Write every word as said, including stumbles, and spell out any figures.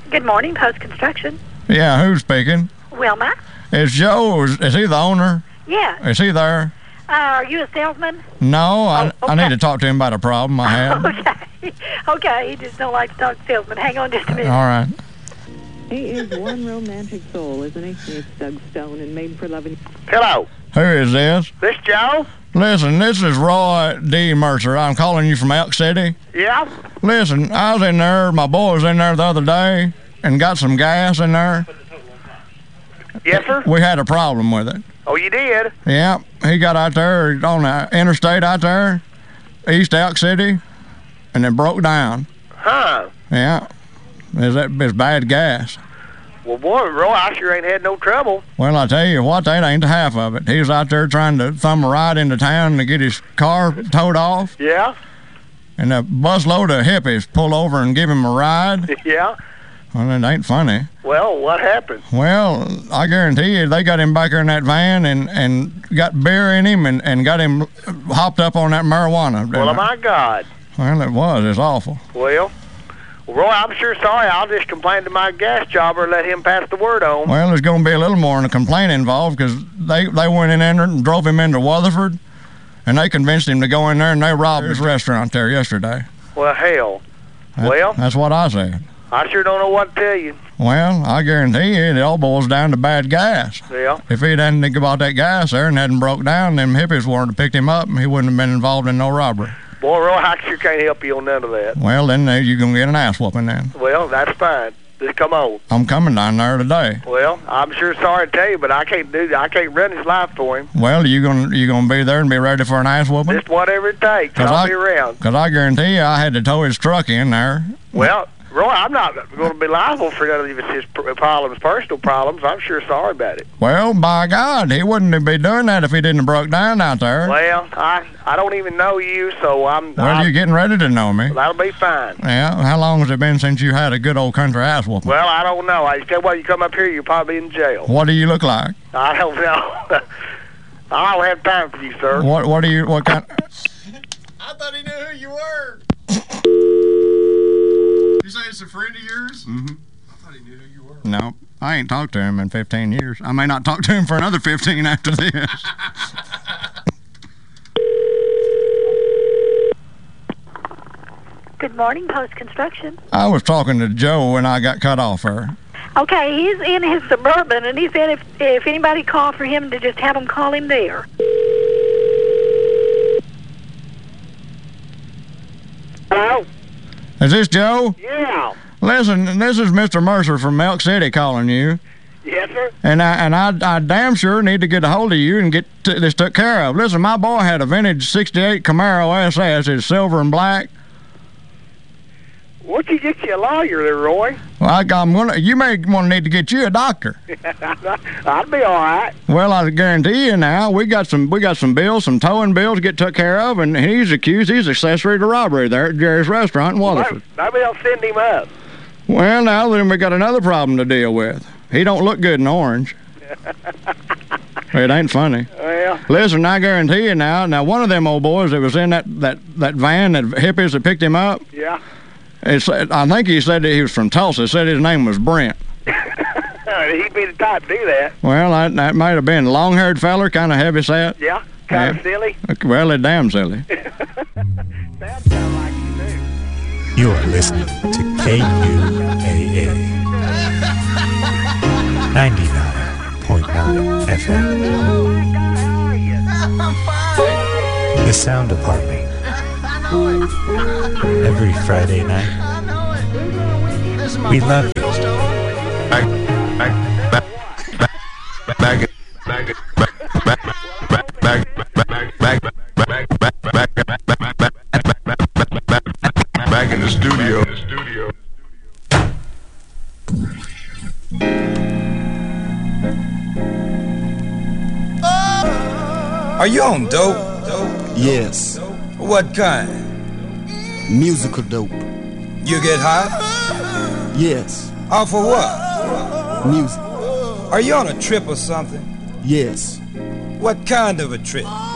Good morning, Post Construction. Yeah, who's speaking? Wilma. Is Joe, is, is he the owner? Yeah. Is he there? Uh, are you a salesman? No, I, Oh, okay. I need to talk to him about a problem I have. Okay. Okay, he just don't like to talk to salesmen. Hang on just a minute. All right. He is one romantic soul, isn't he? It's Doug Stone and Made for Loving. Hello. Who is this? This Joe? Listen, this is Roy D. Mercer. I'm calling you from Elk City. Yeah? Listen, I was in there, my boy was in there the other day and got some gas in there. Yes, sir? We had a problem with it. Oh, you did? Yeah, he got out there on the interstate out there, East Elk City, and it broke down. Huh. Yeah, it's, it's bad gas. Well, boy, Roy, I sure ain't had no trouble. Well, I tell you what, that ain't the half of it. He was out there trying to thumb a ride into town to get his car towed off, Yeah? and a busload of hippies pull over and give him a ride. Yeah? Well, it ain't funny. Well, what happened? Well, I guarantee you, they got him back there in that van and, and got beer in him and, and got him hopped up on that marijuana. Well, my God. Well, it was. It's awful. Well, Roy, I'm sure sorry. I'll just complain to my gas jobber and let him pass the word on. Well, there's going to be a little more than a complaint involved because they, they went in there and drove him into Weatherford, and they convinced him to go in there and they robbed his restaurant there yesterday. Well, hell. That, well? That's what I said. I sure don't know what to tell you. Well, I guarantee you, it all boils down to bad gas. Yeah. If he hadn't think about that gas there and hadn't broke down, them hippies wouldn't have picked him up and he wouldn't have been involved in no robbery. Boy, Roy, I sure can't help you on none of that. Well, then uh, you're going to get an ass whooping then. Well, that's fine. Just come on. I'm coming down there today. Well, I'm sure sorry to tell you, but I can't do I can't run his life for him. Well, you gonna you gonna be there and be ready for an ass whooping? Just whatever it takes. Cause I'll I, be around. Because I guarantee you, I had to tow his truck in there. Well, Roy, I'm not going to be liable for none of his problems, personal problems. I'm sure sorry about it. Well, by God, he wouldn't be doing that if he didn't have broke down out there. Well, I I don't even know you, so I'm... Well, I'm, you're getting ready to know me. That'll be fine. Yeah, how long has it been since you had a good old country ass whooping? Well, I don't know. I tell you what, you come up here, you'll probably be in jail. What do you look like? I don't know. I don't have time for you, sir. What What do you, what kind... I thought he knew who you were. You say it's a friend of yours? Mm-hmm. I thought he knew who you were. No, I ain't talked to him in fifteen years. I may not talk to him for another fifteen after this. Good morning, Post Construction. I was talking to Joe and I got cut off her. Okay, he's in his Suburban, and he said if if anybody called for him to just have him call him there. Hello? Is this Joe? Yeah. Listen, this is Mister Mercer from Elk City calling you. Yes, sir? And I and I, I damn sure need to get a hold of you and get t this took care of. Listen, my boy had a vintage sixty-eight Camaro S S. It's silver and black. Why don't you get you a lawyer there, Roy? Well, I, I'm gonna. You may want to need to get you a doctor. I'll be all right. Well, I guarantee you now, we got some we got some bills, some towing bills to get took care of, and he's accused. He's accessory to robbery there at Jerry's Restaurant in Weatherford. Maybe I'll send him up. Well, now then we got another problem to deal with. He don't look good in orange. It ain't funny. Well, Listen, I guarantee you now. Now, one of them old boys that was in that that that van, that hippies that picked him up. yeah. It's, I think he said that he was from Tulsa. Said his name was Brent. He'd be the type to do that. Well, that, that might have been long-haired feller, kind of heavy set. Yeah. Kind of Yeah. silly. Well, they're damn silly. That sounds like you do. You're listening to K U A A ninety-nine point nine F M. The Sound Apartment. Every Friday night. We love you. Back, back, back, back, back, back, back, back, back, back in the studio. Are you on dope? Yes. What kind? Musical dope. You get high? Yes. Off of what? Music. Are you on a trip or something? Yes. What kind of a trip?